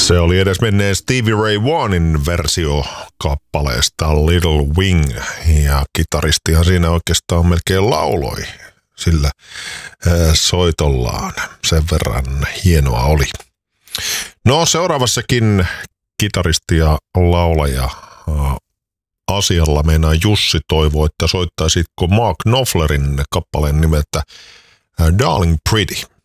Se oli edesmenneen Stevie Ray Vaughanin versio kappaleesta Little Wing, ja kitaristihan siinä oikeastaan melkein lauloi sillä soitollaan. Sen verran hienoa oli. No, seuraavassakin kitaristi ja laulaja asialla meinaa Jussi toivoo, että soittaisitko Mark Knopflerin kappaleen nimeltä Darling Pretty.